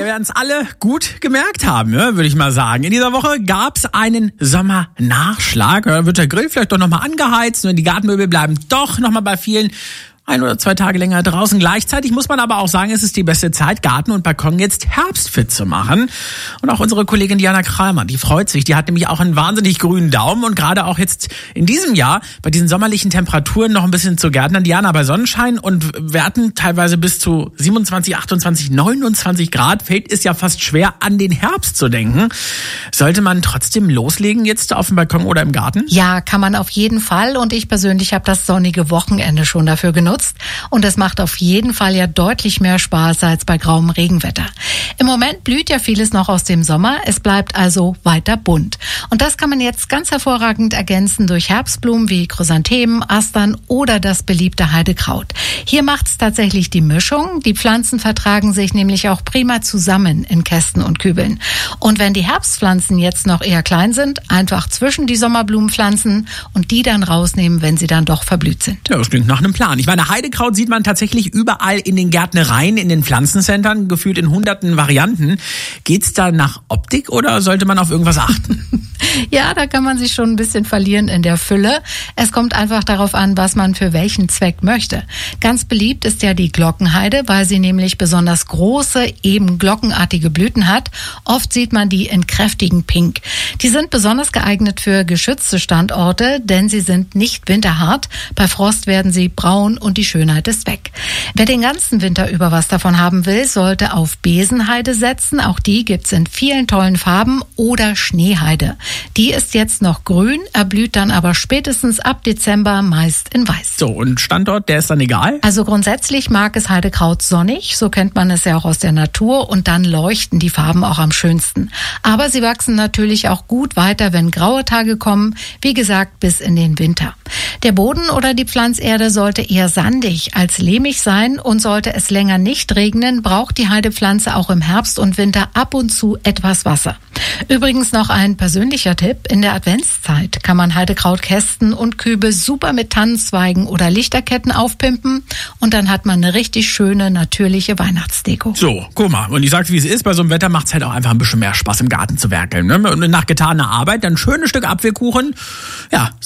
wir werden es alle gut gemerkt haben, würde ich mal sagen. In dieser Woche gab es einen Sommernachschlag. Da wird der Grill vielleicht doch nochmal angeheizt und die Gartenmöbel bleiben doch nochmal bei vielen 1 oder 2 Tage länger draußen. Gleichzeitig muss man aber auch sagen, es ist die beste Zeit, Garten und Balkon jetzt herbstfit zu machen. Und auch unsere Kollegin Diana Kramer, die freut sich. Die hat nämlich auch einen wahnsinnig grünen Daumen und gerade auch jetzt in diesem Jahr bei diesen sommerlichen Temperaturen noch ein bisschen zu gärtnern. Diana, bei Sonnenschein und Werten teilweise bis zu 27, 28, 29 Grad fällt es ja fast schwer, an den Herbst zu denken. Sollte man trotzdem loslegen jetzt auf dem Balkon oder im Garten? Ja, kann man auf jeden Fall. Und ich persönlich habe das sonnige Wochenende schon dafür genutzt. Und es macht auf jeden Fall ja deutlich mehr Spaß als bei grauem Regenwetter. Im Moment blüht ja vieles noch aus dem Sommer. Es bleibt also weiter bunt. Und das kann man jetzt ganz hervorragend ergänzen durch Herbstblumen wie Chrysanthemen, Astern oder das beliebte Heidekraut. Hier macht es tatsächlich die Mischung. Die Pflanzen vertragen sich nämlich auch prima zusammen in Kästen und Kübeln. Und wenn die Herbstpflanzen jetzt noch eher klein sind, einfach zwischen die Sommerblumen pflanzen und die dann rausnehmen, wenn sie dann doch verblüht sind. Ja, das klingt nach einem Plan. Ich meine, Heidekraut sieht man tatsächlich überall in den Gärtnereien, in den Pflanzencentern, gefühlt in hunderten Varianten. Geht's da nach Optik oder sollte man auf irgendwas achten? Ja, da kann man sich schon ein bisschen verlieren in der Fülle. Es kommt einfach darauf an, was man für welchen Zweck möchte. Ganz beliebt ist ja die Glockenheide, weil sie nämlich besonders große, eben glockenartige Blüten hat. Oft sieht man die in kräftigen Pink. Die sind besonders geeignet für geschützte Standorte, denn sie sind nicht winterhart. Bei Frost werden sie braun und die Schönheit ist weg. Wer den ganzen Winter über was davon haben will, sollte auf Besenheide setzen. Auch die gibt's in vielen tollen Farben oder Schneeheide. Die ist jetzt noch grün, erblüht dann aber spätestens ab Dezember meist in weiß. So, und Standort, der ist dann egal? Also grundsätzlich mag es Heidekraut sonnig, so kennt man es ja auch aus der Natur und dann leuchten die Farben auch am schönsten. Aber sie wachsen natürlich auch gut weiter, wenn graue Tage kommen, wie gesagt bis in den Winter. Der Boden oder die Pflanzerde sollte eher sandig als lehmig sein und sollte es länger nicht regnen, braucht die Heidepflanze auch im Herbst und Winter ab und zu etwas Wasser. Übrigens noch ein persönlicher Tipp. In der Adventszeit kann man Heidekrautkästen und Kübe super mit Tannenzweigen oder Lichterketten aufpimpen und dann hat man eine richtig schöne, natürliche Weihnachtsdeko. So, guck mal. Und ich sag's, wie es ist. Bei so einem Wetter macht's halt auch einfach ein bisschen mehr Spaß, im Garten zu werkeln. Ne? Und nach getaner Arbeit dann ein schönes Stück Apfelkuchen. Ja,